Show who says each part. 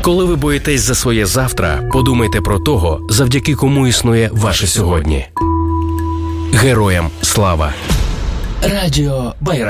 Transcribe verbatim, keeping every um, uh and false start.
Speaker 1: Коли ви боїтесь за своє завтра, подумайте про того, завдяки кому існує ваше сьогодні. Героям слава! Радіо Байрактар.